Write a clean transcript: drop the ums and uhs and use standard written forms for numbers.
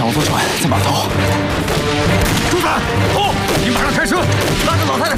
上午坐船，在码头。 朱三，走，你马上开车，拉着老太太